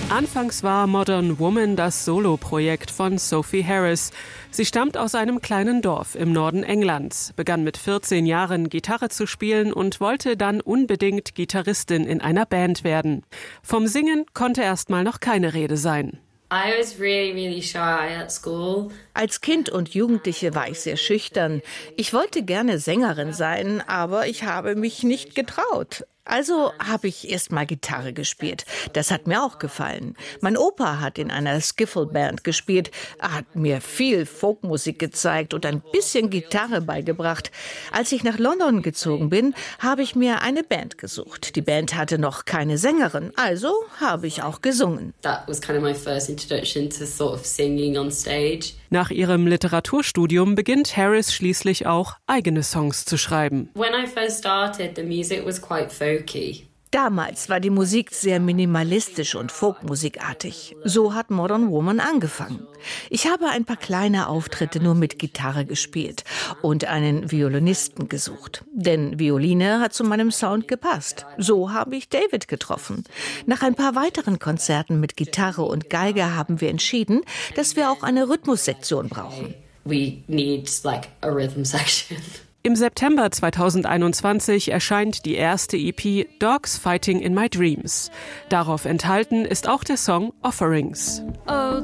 Anfangs war Modern Woman das Solo-Projekt von Sophie Harris. Sie stammt aus einem kleinen Dorf im Norden Englands, begann mit 14 Jahren Gitarre zu spielen und wollte dann unbedingt Gitarristin in einer Band werden. Vom Singen konnte erstmal noch keine Rede sein. Als Kind und Jugendliche war ich sehr schüchtern. Ich wollte gerne Sängerin sein, aber ich habe mich nicht getraut. Also habe ich erst mal Gitarre gespielt. Das hat mir auch gefallen. Mein Opa hat in einer Skiffle-Band gespielt. Er hat mir viel Folkmusik gezeigt und ein bisschen Gitarre beigebracht. Als ich nach London gezogen bin, habe ich mir eine Band gesucht. Die Band hatte noch keine Sängerin, also habe ich auch gesungen. That was kind of my first introduction to sort of singing on stage. Nach ihrem Literaturstudium beginnt Harris schließlich auch eigene Songs zu schreiben. When I first started, the music was quite folky. Damals war die Musik sehr minimalistisch und folkmusikartig. So hat Modern Woman angefangen. Ich habe ein paar kleine Auftritte nur mit Gitarre gespielt und einen Violinisten gesucht. Denn Violine hat zu meinem Sound gepasst. So habe ich David getroffen. Nach ein paar weiteren Konzerten mit Gitarre und Geige haben wir entschieden, dass wir auch eine Rhythmussektion brauchen. We need like a rhythm section. Im September 2021 erscheint die erste EP Dogs Fighting in My Dreams. Darauf enthalten ist auch der Song Offerings. Oh